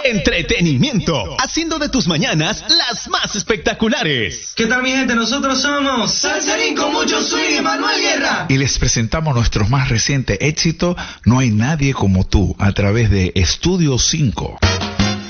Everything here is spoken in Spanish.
entretenimiento, haciendo de tus mañanas las más espectaculares. ¿Qué tal, mi gente? Nosotros somos Salserín con mucho swing y Manuel Guerra. Y les presentamos nuestro más reciente éxito, No hay nadie como tú, a través de Estudio 5.